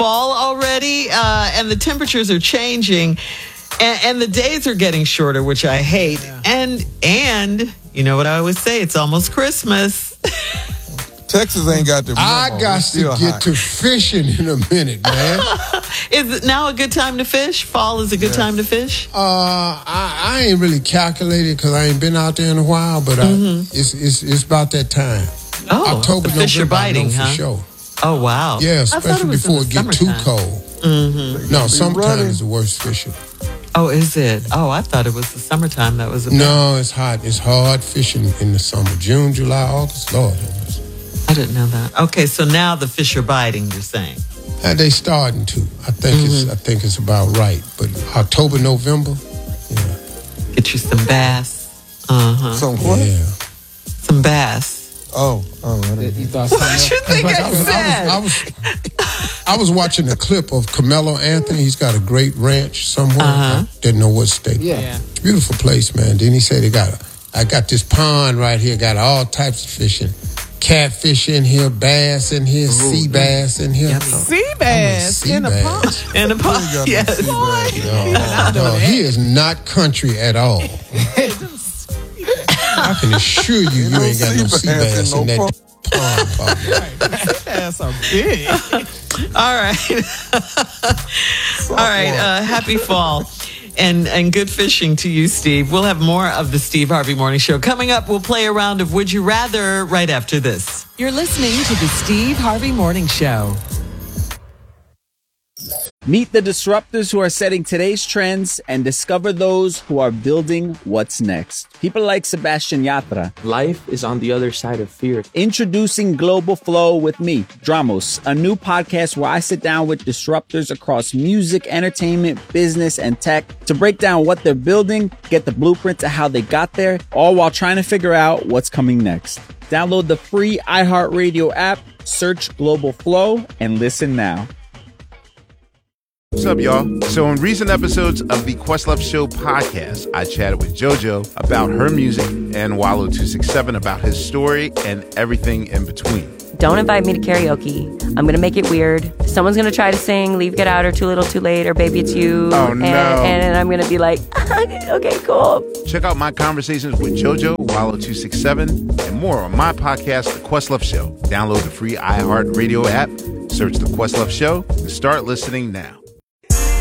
fall already, and the temperatures are changing, and the days are getting shorter, which I hate. Yeah. And you know what I always say? It's almost Christmas. Texas ain't got the. I got to get to fishing in a minute, man. Is it now a good time to fish? Fall is a good time to fish? I ain't really calculated because I ain't been out there in a while, but it's about that time. Oh, October, the fish November, are biting, for huh? sure. Oh, wow. Yeah, especially before it get too cold. Mm-hmm. No, summertime is the worst fishing. Oh, is it? Oh, I thought it was the summertime that was. No, it's hot. It's hard fishing in the summer. June, July, August. Lord. I didn't know that. Okay, so now the fish are biting, you're saying? They starting to. I think it's about right. But October, November, yeah. Get you some bass. Some what? Yeah. Some bass. Oh, you thought what you think I said? I was watching a clip of Carmelo Anthony. He's got a great ranch somewhere. I didn't know what state. Yeah. Beautiful place, man. Then he said I got this pond right here, got all types of fishing. Catfish in here, bass in here, sea bass in here. Sea bass in the pond. In the pond, yes. No, he is not country at all. I can assure you ain't got no sea bass in that pond. Sea bass are big. All right. All right. Happy fall. And good fishing to you, Steve. We'll have more of the Steve Harvey Morning Show. Coming up, we'll play a round of Would You Rather right after this. You're listening to the Steve Harvey Morning Show. Meet the disruptors who are setting today's trends and discover those who are building what's next. People like Sebastian Yatra. Life is on the other side of fear. Introducing Global Flow with me, Dramos, a new podcast where I sit down with disruptors across music, entertainment, business, and tech to break down what they're building, get the blueprint to how they got there, all while trying to figure out what's coming next. Download the free iHeartRadio app, search Global Flow, and listen now. What's up, y'all? So in recent episodes of the Questlove Show podcast, I chatted with JoJo about her music and Wallo267 about his story and everything in between. Don't invite me to karaoke. I'm going to make it weird. Someone's going to try to sing Leave, Get Out, or Too Little, Too Late, or Baby It's You. Oh, no. And I'm going to be like, okay, cool. Check out my conversations with JoJo, Wallo267, and more on my podcast, The Questlove Show. Download the free iHeartRadio app, search The Questlove Show, and start listening now.